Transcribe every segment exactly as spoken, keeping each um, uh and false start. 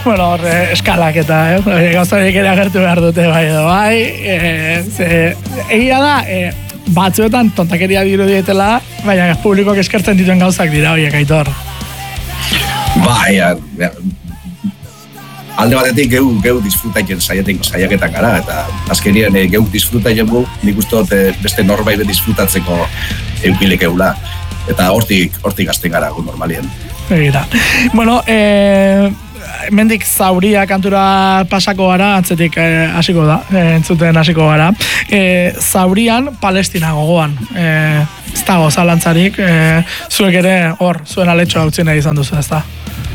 bueno, hor, eskalak eta, eh? Gauzarik ere agertu behar dute bai edo, bai. E, ze, egia da, e, batzuetan tontakeria dirudietela, baina publikoak eskertzen dituen gauzak dira horiek, Aitor. Bai, alde batetik geu, geu disfrutaiten saiaten saiaketan gara, eta azkenien e, geu disfrutaiten gu, nik uste dut beste norbait disfrutatzeko eukilek eula. Eta hortik, hortik azten gara gu normalien. Begira. Bueno, eh, mendik Zauria kantura pasako gara, atzetik eh, hasiko da, eh, entzuten hasiko gara. Eh, Zaurian Palestina gogoan. Eh, ez dago zalantzarik, eh, zuek ere hor, zuen aletxoa utzi nahi izan duzu, ez da?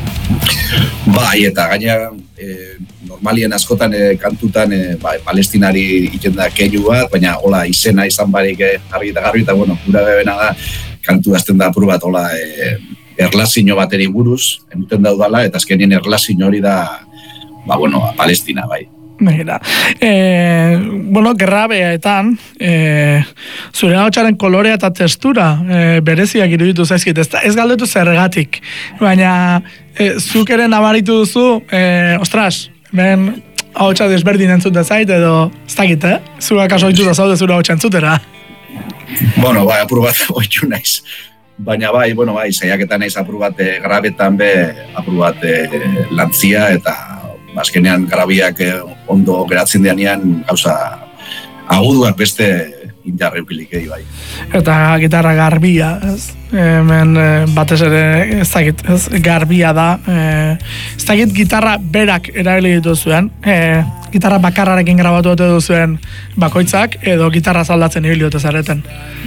Bai, eta gaina eh, normalien askotan eh, kantutan eh, bai, Palestinari iten da keinu bat, baina hola izena izan barik eh, argi eta garbi, eta bueno, gura bebena da, kantu azten da apur bat, hola, eh, erlazio bateri buruz, enuten daudala, eta azkenien erlazio hori da, ba, bueno, Palestina, bai. Begira. Eh, bueno, gerrabeetan, eh, zure ahotsaren kolorea eta textura eh, bereziak iruditu zaizkit. Ez, ez galdetu zergatik, baina eh, zuk ere nabaritu duzu, eh, ostras, ben ahotsa desberdin entzute zait, edo ez dakit, eh? Zura kaso itxuta zaude zure ahotsa entzutera. Bueno, bai, apur bat oitxu naiz. Baina bai, bueno, bai, saiaketan naiz apur bat eh, grabetan be, apur bat eh, lantzia, eta azkenean grabiak eh, ondo geratzen deanean gauza aguduak beste indarre ukilikei bai. Eta gitarra garbia, ez? Hemen batez ere ez dakit, ez? Garbia da. Eh, ez dakit gitarra berak erabili dituzuen, eh, gitarra bakarrarekin grabatu dute duzuen bakoitzak, edo gitarra zaldatzen ibili dute zareten.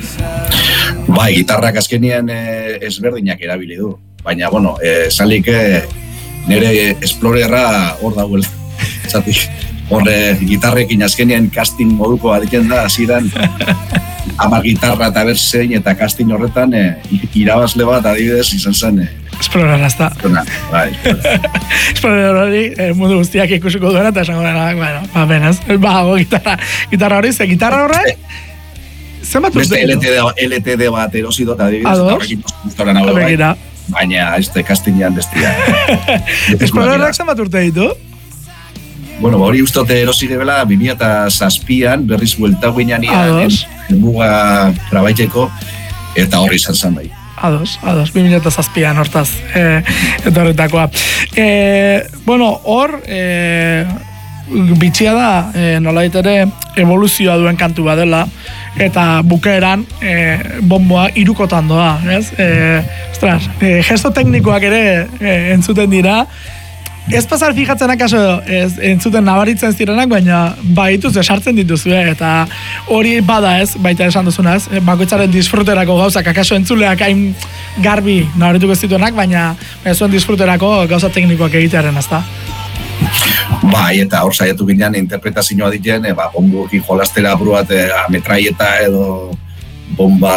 Bai, gitarrak azkenean eh, ezberdinak erabili du. Baina, bueno, eh, salik eh, nire Explorerra hor dagoela. Zatik, horre gitarrekin azkenean casting moduko aditzen da, hasieran hamar gitarra eta berzein, eta casting horretan eh, irabazle bat adibidez izan zen. Eh, Explorerra ez da. Bai, Explorerra hori eh, mundu guztiak ikusiko duena, eta esango dena, bueno, ba, benaz, ba, gitarra, gitarra hori, ze gitarra horre, zenbat urte? Beste L T D bat erosi dut adibidez, eta horrekin guztoran hau bai. Baina, ez da, castingean bestia. Explorerrak zenbat urte ditu? Bueno, hori ustote erosi gebela, bi mila zazpian, berriz buelta guinean muga trabaiteko, eta horri izan zen bai. Ados, ados, bi mila zazpian hortaz, eh, eta horretakoa. Eh, bueno, hor, eh, bitxia da, eh, nolait ere, evoluzioa duen kantu badela, eta bukaeran eh, bomboa irukotan doa, ez? Eh, ostras, eh, gesto teknikoak ere eh, entzuten dira, ez pasar fijatzen akaso ez, entzuten nabaritzen zirenak, baina baituz esartzen dituzue, eta hori bada ez, baita esan duzunaz, bakoitzaren disfruterako gauzak, akaso entzuleak hain garbi nabarituko ez dituenak, baina zuen disfruterako gauza teknikoak egitearen, ez da? Bai, eta hor saiatu ginean interpretazioa ditzen, e, ba, bombokin jolastera apur bat, e, metraieta edo bomba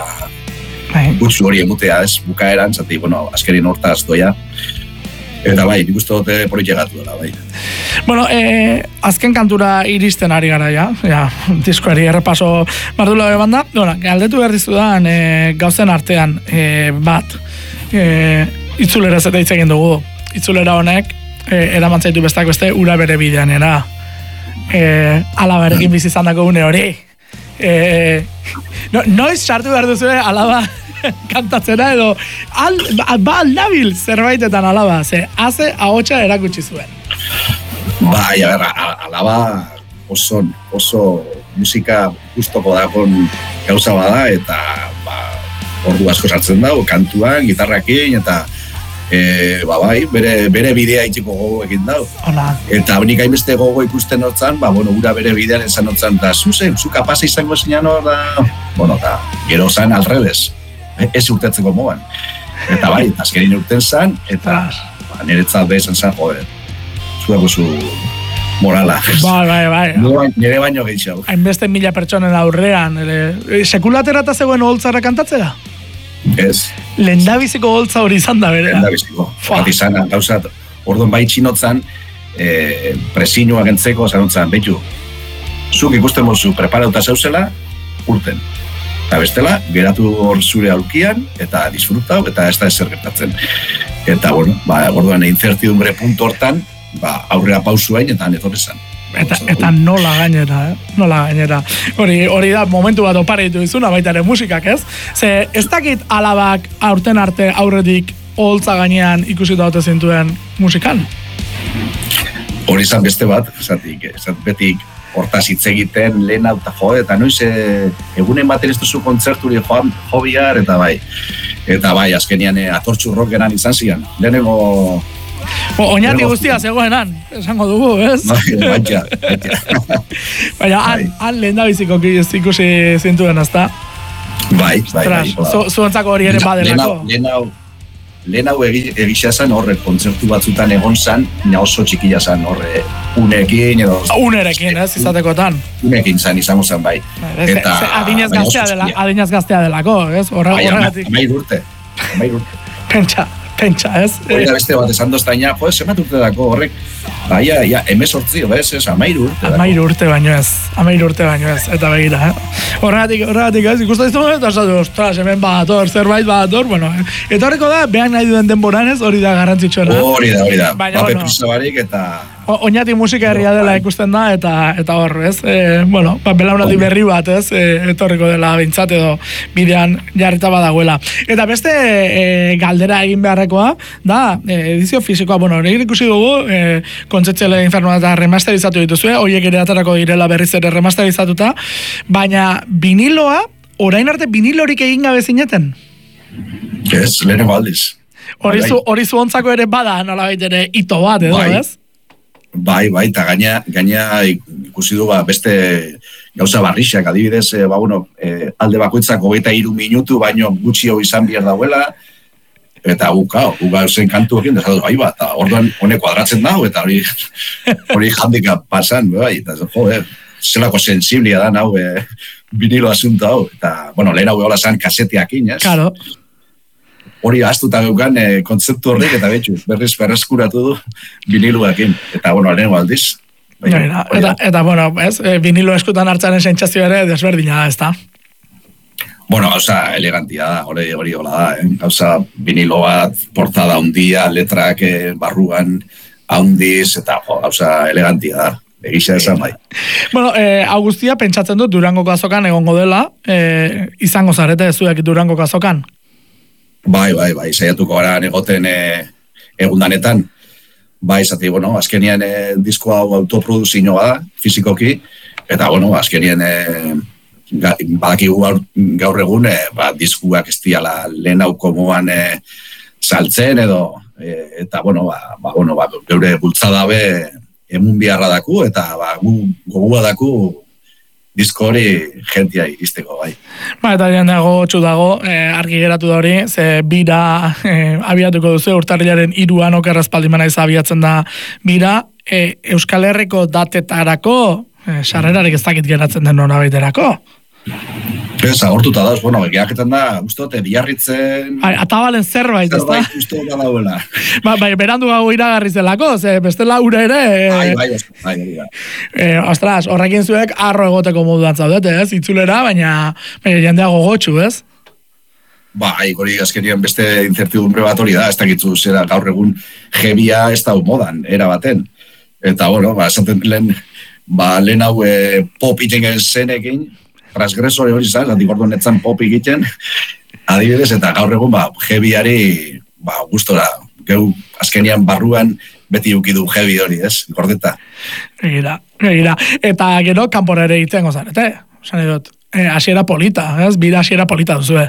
gutxu hori emutea, ez, bukaeran, zati, bueno, azkerin hortaz doia. Eta bai, nik uste dute pori llegatu dela, bai. Bueno, eh, azken kantura iristen ari gara, ja, ja diskoari errepaso mardula banda. Bueno, galdetu behar dizudan eh, gauzen artean eh, bat, eh, itzulera zeta hitz egin dugu. Itzulera honek, eh, eraman zaitu bestak beste, ura bere bidean, era. Eh, alabarekin bizi izan dako une hori. Eh, no, noiz sartu behar duzue alaba kantatzera edo al, ba aldabil zerbaitetan alaba, ze haze ahotsa erakutsi zuen. Bai, a ber, alaba oso, oso musika gustoko dakon gauza bada, eta ba, ordu asko sartzen dago, kantuan, gitarrakin, eta e, ba, bai, bere, bere bidea itxiko gogo egin dago. Hola. Eta honik hainbeste gogo ikusten hortzan, ba, bueno, ura bere bidean esan hortzan, eta zuzen, zu kapasa izango zinan hor, da, bueno, eta gero zan alrebez. Ez urtetzeko moan. Eta bai, azkerin urten zan, eta ba, niretzat behizan zan, joder, zueko zu morala. Bai, bai, bai. Nire baino gehiago. Hainbeste mila pertsonen aurrean. Ere, sekulatera eta zegoen holtzara kantatzera? Ez. Lendabiziko holtza hori izan da bere. Lendabiziko. Bat izan, gauzat, orduan bai txinotzan, e, presinua gentzeko, zanotzan, behitu, zuk ikusten mozu preparauta zauzela, urten. Eta bestela, geratu hor zure aulkian, eta disfrutau, eta ez da ezer gertatzen. Eta, bueno, ba, orduan incertidumbre puntu hortan, ba, aurrera pausu hain, eta netorrezan. Eta, eta nola gainera, eh? Nola gainera. Hori, hori da, momentu bat oparitu izuna, baita ere musikak, ez? Ze, ez dakit alabak aurten arte aurretik oholtza gainean ikusi daute zintuen musikan? Hori izan beste bat, esatik, esat betik hortaz hitz egiten lehen auta jo, eta noiz e, egunen baten ez duzu kontzerturi joan jo bihar, eta bai. Eta bai, azkenian e, atortxu rockeran izan zian. Lehenengo... Bo, oinati guztia zegoenan, esango dugu, ez? Bai, baina, baina. Baina, han, han lehen da biziko ikusi zintuen, ezta? Bai, bai, bai. Zuentzako hori ere badelako. Lehen hau, lehen hau egisa zen horre kontzertu batzutan egon zan, na oso txikila zen horre unekin edo... Unerekin, ez, izatekotan. Unekin zan, izango zen, bai. Eta... Adinez gaztea, dela, adinez gaztea delako, ez? Horregatik. Bai, amair urte, amair urte. Pentsa. Pentsa, ez? Hori da beste bat esan doztaina, jo, zemat urte dako horrek, baina, ja, emezortzi, ez, ez, amairu urte dako. Amairu urte baino ez, amairu urte baino ez, eta begira, eh? Horregatik, horregatik, ez, ikusta izan dut, eta esatu, ostras, hemen badator, zerbait badator, bueno, eta horreko da, behan nahi duen denboran ez, hori da garrantzitsuena. Hori da, hori da, baina, pape bueno, prisa barik, eta... Oñati musika herria dela ikusten da, eta eta hor, ez? E, bueno, ba, belaunaldi berri bat, ez? E, etorriko dela bintzat edo bidean jarrita badagoela. Eta beste e, galdera egin beharrekoa, da, e, edizio fisikoa, bueno, hori ikusi dugu, e, Kontzetxele Infernoa eta remasterizatu dituzue, horiek ere atarako direla berriz ere remasterizatuta, baina viniloa, orain arte vinilorik egin gabe zineten? Ez, lehenengo aldiz. Hori zu, hori zu ontzako ere bada, nolabait ere ito bat, edo, bai. Ez? Bai, bai, eta gaina, gaina ikusi du ba, beste gauza barrixak, adibidez, e, ba, bueno, e, alde bakoitzak hogeita hiru minutu, baino gutxi hau izan behar dauela, eta gukao, guka zen kantu egin, desatu, bai, ba, eta orduan honek kuadratzen dago, eta hori hori jandika pasan, bai, eta jo, eh, zelako sensiblia da, nau, eh, vinilo asunto hau, eta, bueno, lehen hau egola zan kaseteakin, ez? Claro. Hori astuta geukan e, kontzeptu horrek, eta betxu, berriz berreskuratu du viniluakin. Eta, bueno, aleno aldiz. Baina, eta, eta, bueno, ez, e, vinilo eskutan hartzaren sentsazio ere desberdina da, ez da? Bueno, gauza elegantia da, hori hori hola da, eh? Gauza vinilo bat, portada handia, letrak eh, barruan handiz, eta jo, gauza elegantia da. Egisa esan bai. Bueno, eh, Augustia pentsatzen dut Durangoko azokan egongo dela, eh, izango zarete zuek Durangoko azokan? Bai, bai, bai, saiatuko gara negoten e, egundanetan. Bai, zati, bueno, azkenien e, disko hau autoproduzioa da, fizikoki, eta, bueno, azkenien e, ga, badakigu gaur, gaur egun, e, ba, diskuak ez diala lehen hau komoan e, saltzen edo, e, eta, bueno, ba, ba, bueno, ba, geure bultzadabe emun biharra daku, eta ba, gu, gogua daku disko hori jentia iristeko, bai. Ba, eta dian dago, txu dago, eh, argi geratu da hori, ze bira eh, abiatuko duzu, urtarrilaren iruan okerrazpaldimana izan abiatzen da bira, eh, Euskal Herriko datetarako, eh, sarrerarik ez dakit geratzen den norabaiterako. Ez, agortuta da, bueno, gehaketan da, uste dute, biarritzen... Bai, atabalen zerbait, ez da? Zerbait, uste da dauela. Ba, bai, berandu gau iragarri zelako, ze bestela ura ere... Bai, bai, bai, bai. Eh, ostras, horrekin zuek arro egoteko moduan zaudete, ez? Itzulera, baina, baina jendea gogotxu, ez? Bai, hori azkenien beste incertidumbre bat hori da, ez dakitzu zera gaur egun jebia ez da modan, era baten. Eta, bueno, ba, esaten lehen, ba, lehen hau e, pop iten zenekin, transgresore hori zaz, handik orduan netzan pop egiten, adibidez, eta gaur egun, ba, jebiari, ba, gustora, geu, azkenian barruan, beti ukidu jebi hori, ez, gordeta. Egira, egira. Eta gero, kanpora ere egiten gozarete, esan edot, e, asiera polita, ez, bida asiera polita duzue.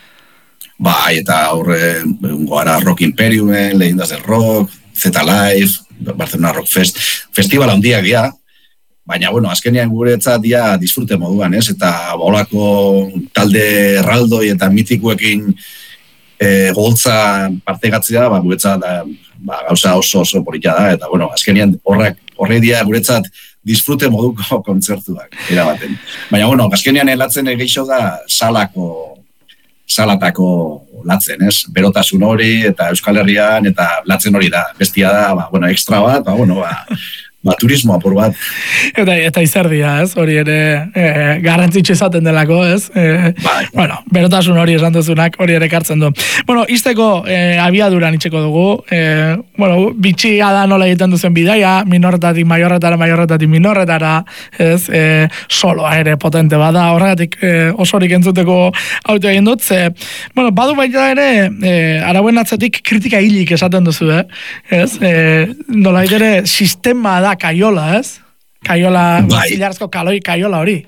Bai, eta horre, goara Rock Imperiumen, Leyendas del Rock, Z-Live, Barcelona Rock Fest, festival handiak dira, baina, bueno, azkenean guretzat dia disfrute moduan, ez? Eta bolako talde erraldoi eta mitikuekin e, goltza partegatzea, ba, guretzat ba, gauza oso oso polita da, eta, bueno, azkenean horrek, horre dia guretzat disfrute moduko kontzertuak, erabaten. Baina, bueno, azkenean elatzen egeixo da salako, salatako latzen, ez? Berotasun hori, eta Euskal Herrian, eta latzen hori da. Bestia da, ba, bueno, ekstra bat, ba, bueno, ba, ba, turismo apur bat. Eta, eta izerdia, ez? Hori ere e, garrantzitsu izaten delako, ez? E, bai. Bueno, berotasun hori esan duzunak hori ere kartzen du. Bueno, izteko e, abiaduran itxeko dugu. E, bueno, bitxia da nola egiten duzen bidaia, minorretatik maiorretara, maiorretatik minorretara, ez? E, soloa ere potente bada, horregatik e, osorik entzuteko auto egin dut, ze, bueno, badu baita ere, e, arauen atzetik kritika hilik esaten duzu, eh? Ez? E, nola ere sistema da kaiola, ez? Kaiola, bai. zilarazko kaloi kaiola hori.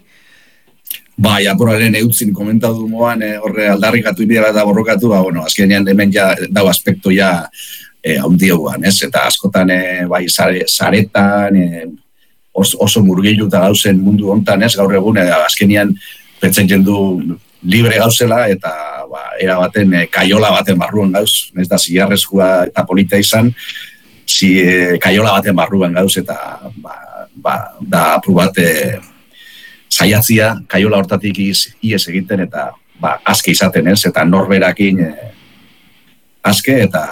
Bai, apuraren eutzin komentatu moan, eh, horre aldarrikatu ibia eta borrokatu, ba, bueno, azkenean hemen ja dau aspektu ja eh, haundioguan, ez? Eta askotan, eh, bai, zare, zaretan, eh, oso, oso murgilu eta gauzen mundu hontan, ez? Gaur egun, eh, azkenean pentsen jendu libre gauzela, eta ba, era baten, eh, kaiola baten barruan gauz, ez da zilarrezkoa eta polita izan, si eh, kaiola baten barruan gauz, eta ba, ba, da apur bat eh, saiatzia kaiola hortatik iz, ies egiten, eta ba, aske izaten, ez? Eta norberakin eh, aske, eta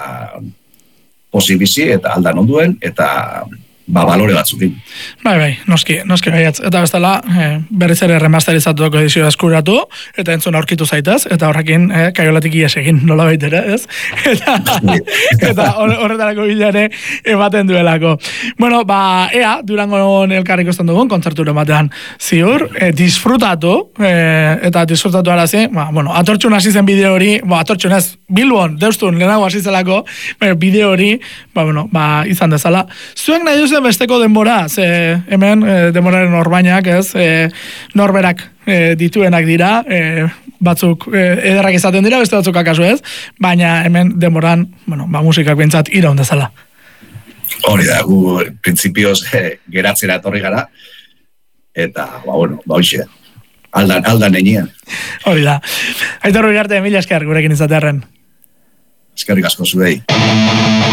posibizi, eta aldan onduen, eta ba, balore batzukin. Bai, bai, noski, noski baiatz. Eta bestela, e, berriz ere remasterizatuko edizioa eskuratu, eta entzun aurkitu zaitez, eta horrekin e, kaiolatik ies egin, nola baitere, ez? Eta, eta horretarako bilare ematen duelako. Bueno, ba, ea, Durango elkarrik usten dugun, kontzerturo batean ziur, e, disfrutatu, e, eta disfrutatu arazi, ba, bueno, atortxun hasi zen bideo hori, ba, atortxun ez, Bilbon, deustun, lehenago hasi zelako, e, bideo hori, ba, bueno, ba, izan dezala. Zuek nahi duzen besteko denbora, ze hemen e, denboraren orbainak, ez, e, norberak e, dituenak dira, e, batzuk e, ederrak izaten dira, beste batzuk akaso ez, baina hemen denboran, bueno, ba, musikak bintzat iraun dezala. Hori da, gu printzipioz eh, geratzera etorri gara, eta, ba, bueno, ba, hoxe, aldan, aldan enean. Hori da. Aitor Ugarte, mila esker gurekin izatearren. Eskerrik asko zuei.